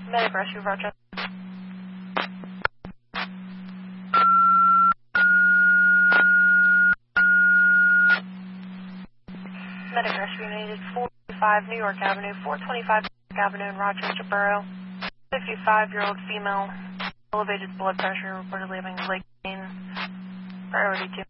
Medic Rescue, Rochester. Medic Rescue needed 45 New York Avenue, 425 New York Avenue in Rochester Borough. 55-year-old female, elevated blood pressure, reportedly having leg pain. Priority 2.